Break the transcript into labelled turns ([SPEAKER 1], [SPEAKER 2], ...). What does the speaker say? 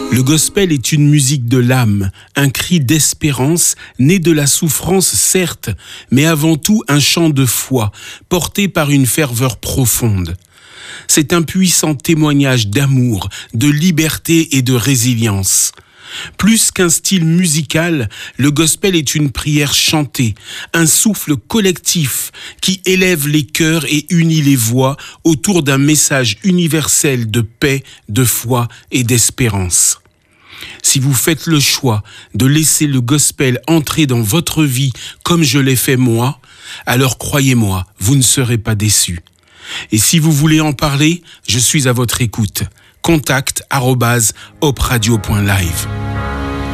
[SPEAKER 1] Le gospel est une musique de l'âme, un cri d'espérance, né de la souffrance certes, mais avant tout un chant de foi, porté par une ferveur profonde. C'est un puissant témoignage d'amour, de liberté et de résilience. Plus qu'un style musical, le gospel est une prière chantée, un souffle collectif qui élève les cœurs et unit les voix autour d'un message universel de paix, de foi et d'espérance. Si vous faites le choix de laisser le gospel entrer dans votre vie comme je l'ai fait moi, alors croyez-moi, vous ne serez pas déçus. Et si vous voulez en parler, je suis à votre écoute. Contact@hopradio.live.